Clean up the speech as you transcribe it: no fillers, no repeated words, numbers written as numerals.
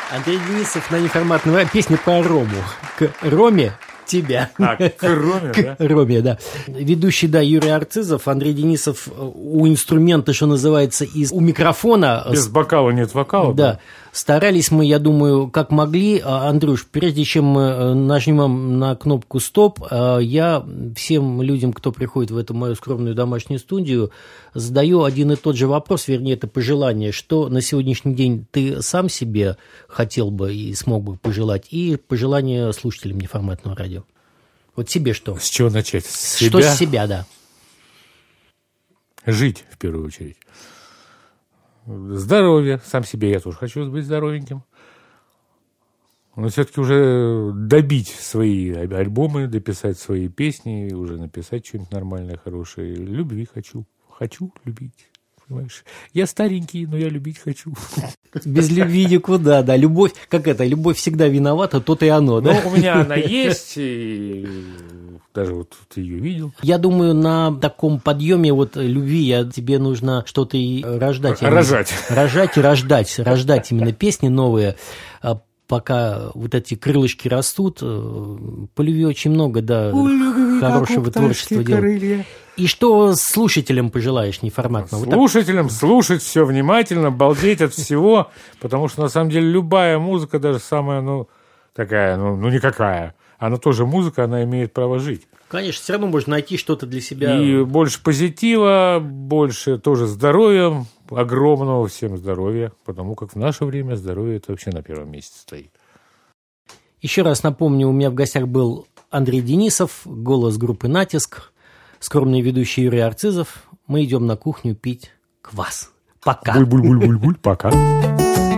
Андрей Денисов на неформатной песне по Рому. К Роме тебя. К Роме, да? К Роме, да. Ведущий, да, Юрий Арцизов, Андрей Денисов у инструмента, что называется, у микрофона. Без бокала нет вокала. Да. Старались мы, я думаю, как могли. Андрюш, прежде чем мы нажмем на кнопку «Стоп», я всем людям, кто приходит в эту мою скромную домашнюю студию, задаю один и тот же вопрос, вернее, это пожелание, что на сегодняшний день ты сам себе хотел бы и смог бы пожелать, и пожелание слушателям неформатного радио. Вот тебе что? С чего начать? С себя? Что с себя, да. Жить, в первую очередь. Здоровье. Сам себе я тоже хочу быть здоровеньким. Но все-таки уже добить свои альбомы, дописать свои песни, уже написать что-нибудь нормальное, хорошее. Любви хочу. Хочу любить. Понимаешь? Я старенький, но я любить хочу. Без любви никуда, да. Любовь, как это, любовь всегда виновата, то-то и оно, да? Ну, у меня она есть, и даже вот ты ее видел. Я думаю, на таком подъеме вот любви тебе нужно что-то и рождать. Рожать. Рожать и рождать именно песни новые. Пока вот эти крылышки растут, по любви очень много, да, хорошего творчества делают. И что слушателям пожелаешь неформатного? Слушателям слушать все внимательно, балдеть от всего, потому что, на самом деле, любая музыка, даже самая, такая, никакая, она тоже музыка, она имеет право жить. Конечно, все равно можно найти что-то для себя. И больше позитива, больше тоже здоровья, огромного всем здоровья, потому как в наше время здоровье – это вообще на первом месте стоит. Еще раз напомню, у меня в гостях был Андрей Денисов, голос группы «Натиск», скромный ведущий Юрий Арцизов. Мы идем на кухню пить квас. Пока. Буль-буль-буль-буль-буль, пока.